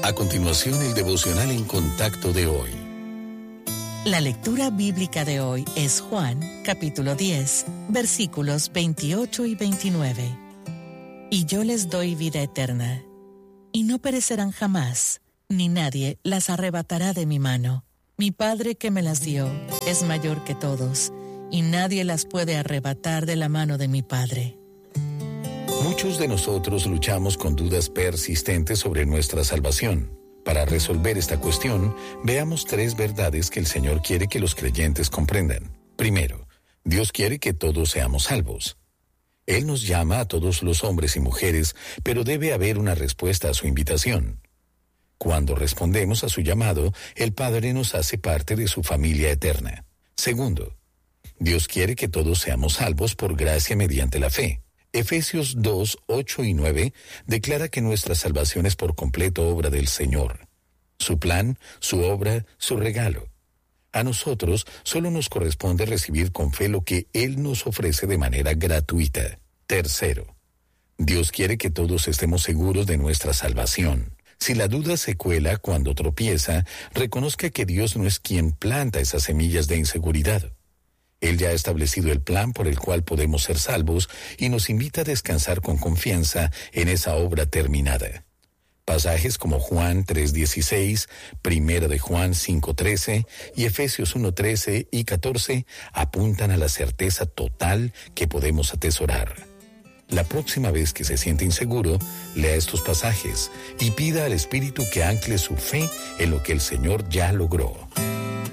A continuación, el devocional en contacto de hoy. La lectura bíblica de hoy es Juan, capítulo 10, versículos 28 y 29. Y yo les doy vida eterna, y no perecerán jamás, ni nadie las arrebatará de mi mano. Mi Padre que me las dio es mayor que todos, y nadie las puede arrebatar de la mano de mi Padre. Muchos de nosotros luchamos con dudas persistentes sobre nuestra salvación. Para resolver esta cuestión, veamos 3 verdades que el Señor quiere que los creyentes comprendan. Primero, Dios quiere que todos seamos salvos. Él nos llama a todos los hombres y mujeres, pero debe haber una respuesta a su invitación. Cuando respondemos a su llamado, el Padre nos hace parte de su familia eterna. Segundo, Dios quiere que todos seamos salvos por gracia mediante la fe. Efesios 2, 8 y 9 declara que nuestra salvación es por completo obra del Señor. Su plan, su obra, su regalo. A nosotros solo nos corresponde recibir con fe lo que Él nos ofrece de manera gratuita. Tercero, Dios quiere que todos estemos seguros de nuestra salvación. Si la duda se cuela cuando tropieza, reconozca que Dios no es quien planta esas semillas de inseguridad. Él ya ha establecido el plan por el cual podemos ser salvos y nos invita a descansar con confianza en esa obra terminada. Pasajes como Juan 3:16, 1 de Juan 5:13 y Efesios 1:13 y 14 apuntan a la certeza total que podemos atesorar. La próxima vez que se siente inseguro, lea estos pasajes y pida al Espíritu que ancle su fe en lo que el Señor ya logró.